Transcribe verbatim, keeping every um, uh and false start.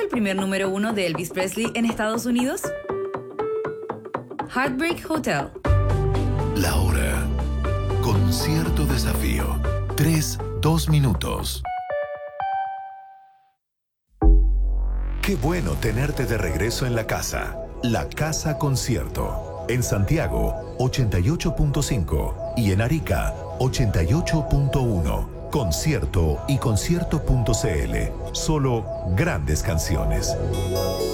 primer número uno de Elvis Presley en Estados Unidos? Heartbreak Hotel. La hora. Concierto Desafío. Tres, dos minutos. Qué bueno tenerte de regreso en la casa. La Casa Concierto. En Santiago, ochenta y ocho punto cinco. Y en Arica, ochenta y ocho punto uno. Concierto y concierto punto c l. Solo grandes canciones.